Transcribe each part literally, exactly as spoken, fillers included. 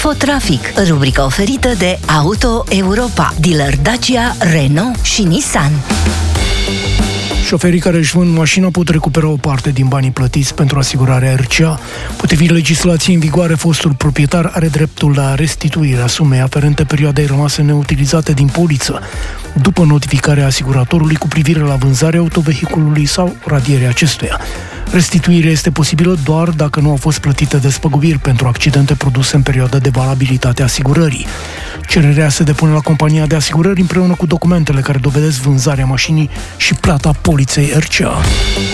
Infotrafic, rubrica oferită de Auto Europa, dealer Dacia, Renault și Nissan. Șoferii care își vând mașina pot recupera o parte din banii plătiți pentru asigurarea R C A. Potrivit legislației în vigoare, fostul proprietar are dreptul la restituirea sumei aferente perioadei rămase neutilizate din poliță, după notificarea asiguratorului cu privire la vânzarea autovehiculului sau radierea acestuia. Restituirea este posibilă doar dacă nu au fost plătite despăgubiri pentru accidente produse în perioada de valabilitate a asigurării. Cererea se depune la compania de asigurări împreună cu documentele care dovedesc vânzarea mașinii și plata poliței R C A.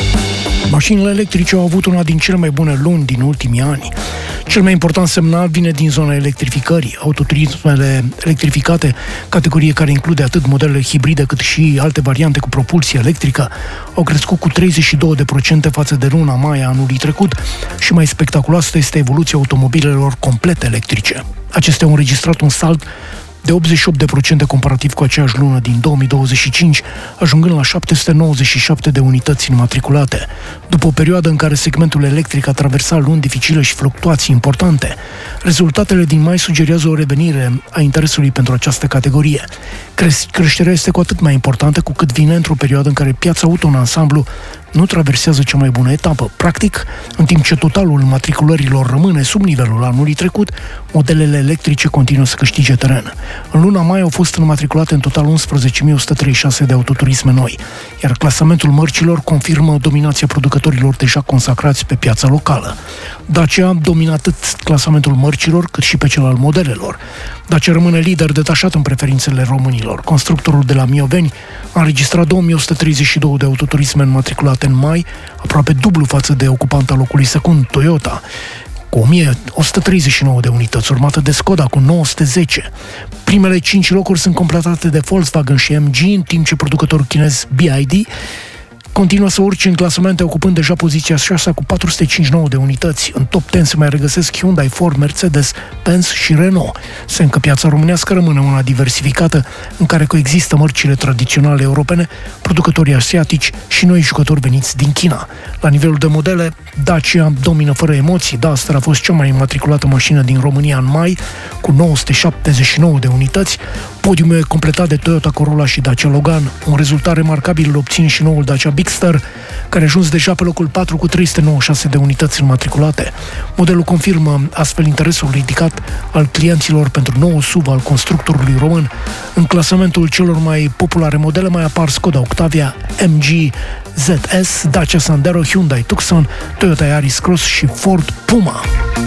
Mașinile electrice au avut una din cele mai bune luni din ultimii ani. Cel mai important semnal vine din zona electrificării. Autoturismele electrificate, categorie care include atât modelele hibride cât și alte variante cu propulsie electrică, au crescut cu treizeci și doi la sută față de luna mai a anului trecut și mai spectaculoasă este evoluția automobilelor complet electrice. Acestea au înregistrat un salt de optzeci și opt la sută comparativ cu aceeași lună din două mii douăzeci și cinci, ajungând la șapte sute nouăzeci și șapte de unități înmatriculate. După o perioadă în care segmentul electric a traversat luni dificile și fluctuații importante, rezultatele din mai sugerează o revenire a interesului pentru această categorie. Creșterea este cu atât mai importantă cu cât vine într-o perioadă în care piața auto în ansamblu nu traversează cea mai bună etapă. Practic, în timp ce totalul matriculărilor rămâne sub nivelul anului trecut, modelele electrice continuă să câștige teren. În luna mai au fost înmatriculate în total unsprezece mii o sută treizeci și șase de autoturisme noi, iar clasamentul mărcilor confirmă dominația producătorilor deja consacrați pe piața locală. Dacia domină atât clasamentul mărcilor cât și pe cel al modelelor. Dacia rămâne lider detașat în preferințele românilor. Constructorul de la Mioveni a înregistrat două mii o sută treizeci și doi de autoturisme înmatriculate în mai, aproape dublu față de ocupanta locului secund, Toyota, cu o mie o sută treizeci și nouă de unități, urmată de Skoda cu nouă sute zece. Primele cinci locuri sunt completate de Volkswagen și M G, în timp ce producătorul chinez B Y D continuă să urce în clasamente, ocupând deja poziția șasea cu patru sute cincizeci și nouă de unități. În top zece se mai regăsesc Hyundai, Ford, Mercedes, Benz și Renault. Semn că piața românească rămâne una diversificată, în care coexistă mărcile tradiționale europene, producătorii asiatici și noi jucători veniți din China. La nivelul de modele, Dacia domină fără emoții. Duster a fost cea mai înmatriculată mașină din România în mai, cu nouă sute șaptezeci și nouă de unități. Podiumul e completat de Toyota Corolla și Dacia Logan. Un rezultat remarcabil îl obține și noul Dacia Bigster, care a ajuns deja pe locul patru cu trei sute nouăzeci și șase de unități înmatriculate. Modelul confirmă astfel interesul ridicat al clienților pentru nou S U V al constructorului român. În clasamentul celor mai populare modele mai apar Skoda Octavia, M G Z S, Dacia Sandero, Hyundai Tucson, Toyota Yaris Cross și Ford Puma.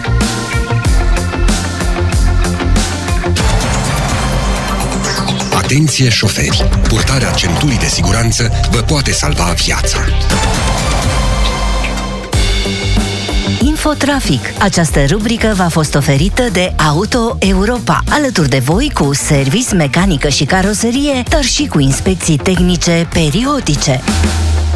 Atenție șoferi! Purtarea centurii de siguranță vă poate salva viața. Infotrafic. Această rubrică v-a fost oferită de Auto Europa, alături de voi cu service, mecanică și caroserie, dar și cu inspecții tehnice periodice.